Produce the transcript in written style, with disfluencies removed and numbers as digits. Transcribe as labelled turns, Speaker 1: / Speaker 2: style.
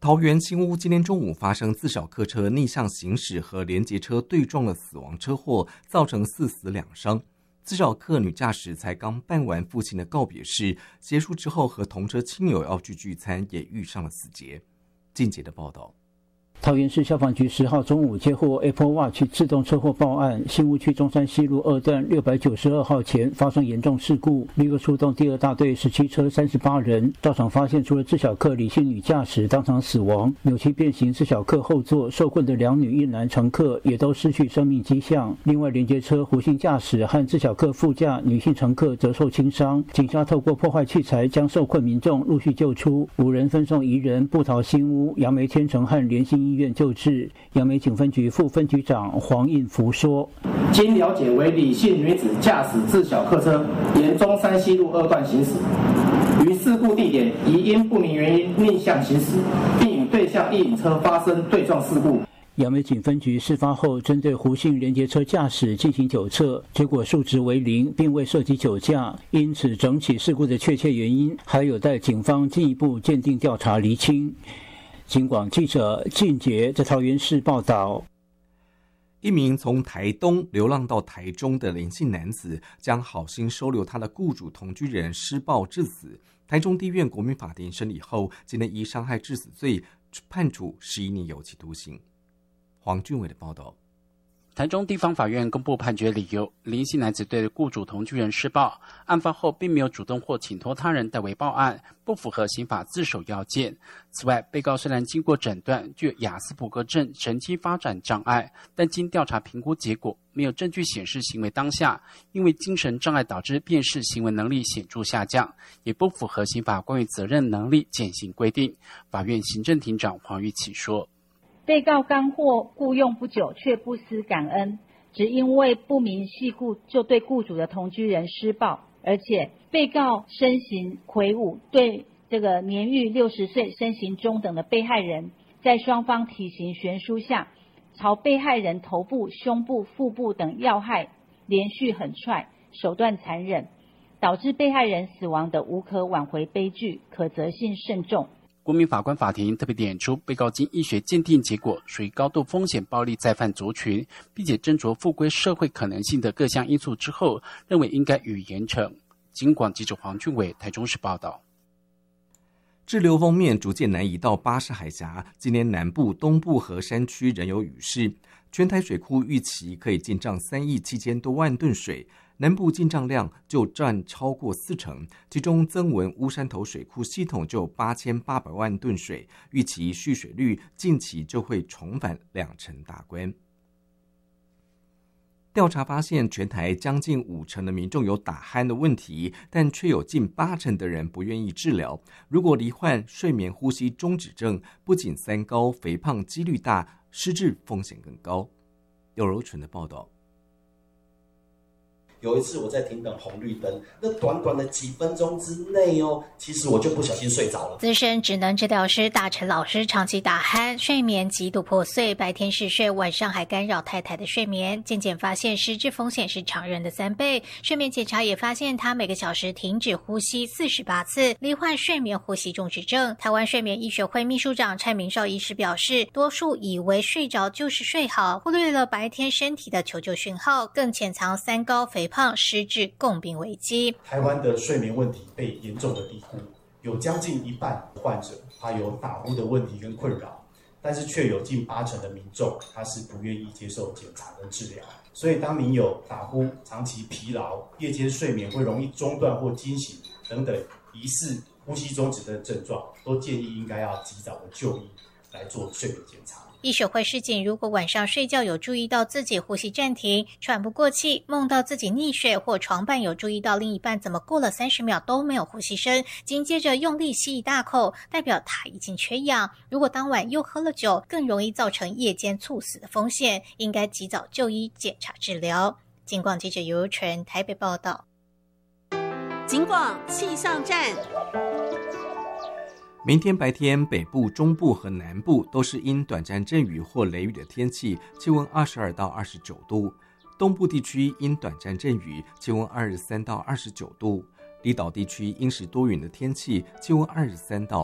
Speaker 1: 桃园新屋今天中午发生自小客车逆向行驶和连结车对撞的死亡车祸，造成4死2伤。自小客女驾驶才刚办完父亲的告别式，结束之后和同车亲友要去聚餐，也遇上了死劫。进节的报道。
Speaker 2: 桃园市消防局10号中午接获 Apple Watch 自动车祸报案，新屋区中山西路2段692号前发生严重事故，立刻出动第2大队17车38人到场，发现除了自小客李姓女驾驶当场死亡，扭曲变形自小客后座受困的2女1男乘客也都失去生命迹象。另外连接车胡姓驾驶和自小客副驾女性乘客则受轻伤。警察透过破坏器材将受困民众陆续救出，5人分送宜人、布桃新屋、杨梅天成和联兴医院救治。杨梅警分局副分局长黄应福说：“
Speaker 3: 经了解为李姓女子驾驶自小客车沿中山西路2段行驶，于事故地点疑因不明原因逆向行驶，并与对向一引车发生对撞事故。”
Speaker 2: 杨梅警分局事发后，针对胡姓连结车驾驶进行酒测，结果数值为0，并未涉及酒驾，因此整起事故的确切原因还有待警方进一步鉴定调查厘清。警广记者靳杰在桃园市报道。
Speaker 1: 一名从台东流浪到台中的林姓男子，将好心收留他的雇主同居人施暴致死。台中地院国民法庭审理后，今天依伤害致死罪判处11年有期徒刑。黄俊伟的报道。
Speaker 4: 台中地方法院公布判决理由，林姓男子对雇主同居人施暴，案发后并没有主动或请托他人代为报案，不符合刑法自首要件。此外，被告虽然经过诊断具有亚斯伯格症神经发展障碍，但经调查评估结果，没有证据显示行为当下因为精神障碍导致辨识行为能力显著下降，也不符合刑法关于责任能力减刑规定。法院行政庭长黄玉琪说：“
Speaker 5: 被告刚获雇用不久，却不思感恩，只因为不明细故就对雇主的同居人施暴，而且被告身形魁梧，对这个年逾60岁、身形中等的被害人，在双方体型悬殊下，朝被害人头部、胸部、腹部等要害连续狠踹，手段残忍，导致被害人死亡的无可挽回悲剧，可责性甚重。”
Speaker 4: 国民法官法庭特别点出，被告经医学鉴定结果属于高度风险暴力再犯族群，并且斟酌复归社会可能性的各项因素之后，认为应该予以严惩。警广记者黄俊伟台中市报道。
Speaker 1: 滞留锋面逐渐南移到巴士海峡，今年南部、东部和山区仍有雨势。全台水库预期可以进账3亿7000多万吨水，南部进账量就占超过40%，其中曾文乌山头水库系统就有8800万吨水，预期蓄水率近期就会重返2成大关。调查发现，全台将近50%的民众有打鼾的问题，但却有近80%的人不愿意治疗。如果罹患睡眠呼吸中止症，不仅三高、肥胖几率大，失智风险更高。有柔纯的报道。
Speaker 6: 有一次我在停等红绿灯，那短短的几分钟之内其实我就不小心睡着了。
Speaker 7: 资深职能治疗师大陈老师长期打鼾，睡眠极度破碎，白天嗜睡，晚上还干扰太太的睡眠。渐渐发现失智风险是常人的3倍。睡眠检查也发现他每个小时停止呼吸48次，罹患睡眠呼吸中止症。台湾睡眠医学会秘书长蔡明绍医师表示，多数以为睡着就是睡好，忽略了白天身体的求救讯号，更潜藏三高、肥胖、失智共病危机。
Speaker 8: 台湾的睡眠问题被严重的低估，有将近1半患者他有打呼的问题跟困扰，但是却有近80%的民众他是不愿意接受检查跟治疗。所以当您有打呼、长期疲劳、夜间睡眠会容易中断或惊醒等等疑似呼吸中止的症状，都建议应该要及早的就医来做睡眠检查。
Speaker 7: 医学会示警，如果晚上睡觉有注意到自己呼吸暂停、喘不过气，梦到自己溺水，或床伴有注意到另一半怎么过了30秒都没有呼吸声，紧接着用力吸一大口，代表他已经缺氧。如果当晚又喝了酒，更容易造成夜间猝死的风险，应该及早就医检查治疗。警广记者尤纯台北报道。
Speaker 9: 警广气象站。
Speaker 1: 明天白天，北部、中部和南部都是因短暂阵雨或雷雨的天气，气温22到29度；东部地区因短暂阵雨，气温23到29度；离岛地区因时多云的天气，气温23到